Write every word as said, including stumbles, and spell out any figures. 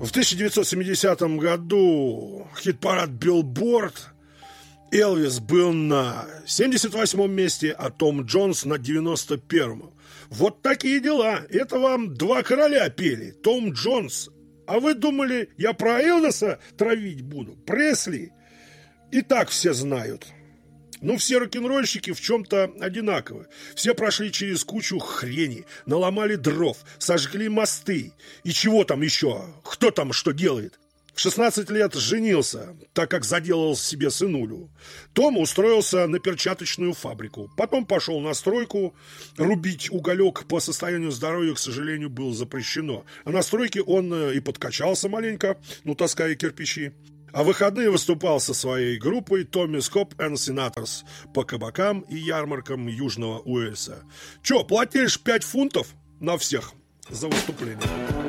В тысяча девятьсот семидесятом году хит-парад Billboard Элвис был на семьдесят восьмом месте, а Том Джонс на девяносто первом. Вот такие дела. Это вам два короля пели. Том Джонс. А вы думали, я про Элвиса травить буду? Пресли. И так все знают. Ну, все рок-н-ролльщики в чем-то одинаковы. Все прошли через кучу хрени, наломали дров, сожгли мосты. И чего там еще? Кто там что делает? В шестнадцать лет женился, так как заделал себе сынулю. Том устроился на перчаточную фабрику. Потом пошел на стройку. Рубить уголек по состоянию здоровья, к сожалению, было запрещено. А на стройке он и подкачался маленько, ну, таская кирпичи. А в выходные выступал со своей группой Томми Скоп and Сенаторс по кабакам и ярмаркам Южного Уэльса. Че, платишь пять фунтов на всех за выступление?